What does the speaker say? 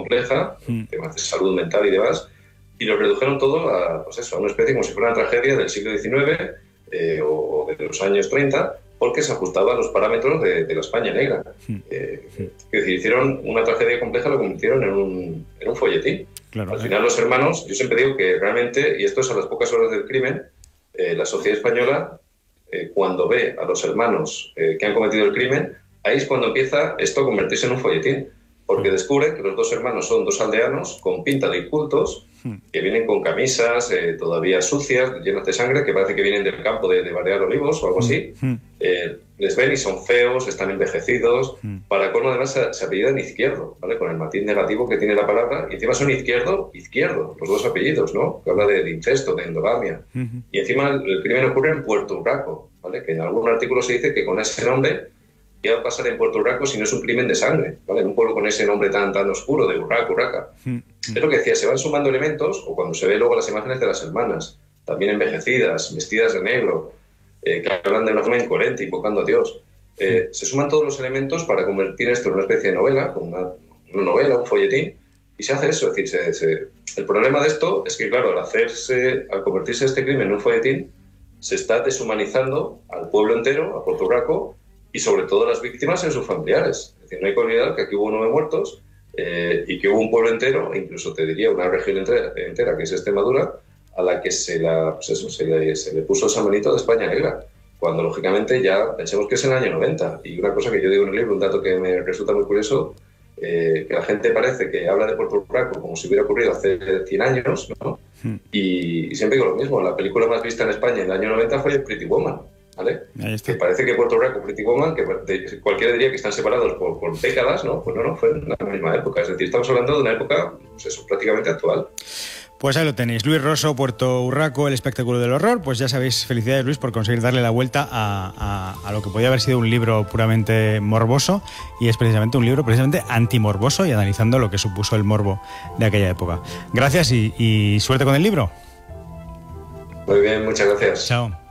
compleja, temas de salud mental y demás, y lo redujeron todo a, pues eso, a una especie como si fuera una tragedia del siglo XIX o de los años 30, porque se ajustaba a los parámetros de la España negra. Es decir, hicieron una tragedia compleja, lo convirtieron en un folletín. Claro, al final los hermanos, yo siempre digo que realmente, y esto es a las pocas horas del crimen, la sociedad española, cuando ve a los hermanos que han cometido el crimen, ahí es cuando empieza esto a convertirse en un folletín, porque descubre que los dos hermanos son dos aldeanos con pinta de incultos, que vienen con camisas todavía sucias, llenas de sangre, que parece que vienen del campo de Balear Olivos o algo así. Les ven y son feos, están envejecidos. Para colmo, además, se apellidan Izquierdo, ¿vale? Con el matiz negativo que tiene la palabra. Y encima son Izquierdo, los dos apellidos, ¿no? Que habla de incesto, de endogamia. Y encima el crimen ocurre en Puerto Urraco, ¿vale? Que en algún artículo se dice que con ese nombre, ¿qué va a pasar en Puerto Urraco si no es un crimen de sangre? ¿Vale? En un pueblo con ese nombre tan oscuro, de Urraco, Urraca. Es lo que decía, se van sumando elementos, o cuando se ve luego las imágenes de las hermanas, también envejecidas, vestidas de negro, que hablan de una forma incoherente, invocando a Dios. Se suman todos los elementos para convertir esto en una especie de novela, como una novela, un folletín, y se hace eso. Es decir, el problema de esto es que, claro, al convertirse este crimen en un folletín, se está deshumanizando al pueblo entero, a Puerto Urraco, y sobre todo a las víctimas y a sus familiares. Es decir, no hay que olvidar que aquí hubo 9 muertos y que hubo un pueblo entero, incluso te diría una región entera que es Extremadura, a la que se le puso ese manito de España negra, cuando lógicamente ya pensemos que es en el año 90. Y una cosa que yo digo en el libro, un dato que me resulta muy curioso, que la gente parece que habla de Puerto Urraco como si hubiera ocurrido hace 100 años, ¿no? Y siempre digo lo mismo, la película más vista en España en el año 90 fue Pretty Woman, ¿vale? Que parece que Puerto Urraco, Pretty Woman, que cualquiera diría que están separados por décadas, ¿no? Pues no, fue en la misma época. Es decir, estamos hablando de una época, pues eso, prácticamente actual. Pues ahí lo tenéis, Luis Rosso, Puerto Urraco, el espectáculo del horror. Pues ya sabéis, felicidades, Luis, por conseguir darle la vuelta a lo que podía haber sido un libro puramente morboso, y es precisamente un libro antimorboso y analizando lo que supuso el morbo de aquella época. Gracias y suerte con el libro. Muy bien, muchas gracias. Chao.